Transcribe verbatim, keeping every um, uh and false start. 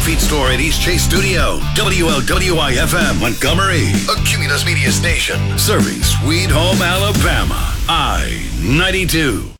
feed store at East Chase Studio. W L W I F M Montgomery, a Cumulus Media station. Serving Sweet Home, Alabama. I ninety-two.